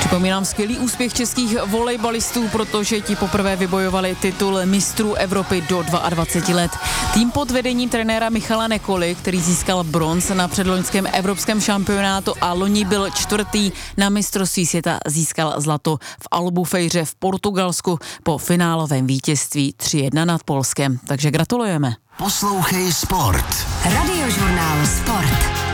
Připomínám skvělý úspěch českých volejbalistů, protože ti poprvé vybojovali titul mistrů Evropy do 22 let. Tým pod vedením trenéra Michala Nekoly, který získal bronz na předloňském evropském šampionátu a loni byl čtvrtý na mistrovství světa, získal zlato v Albufejře v Portugalsku po finálovém vítězství 3-1 nad Polskem. Takže gratulujeme. Poslouchej Sport. Radiožurnál Sport.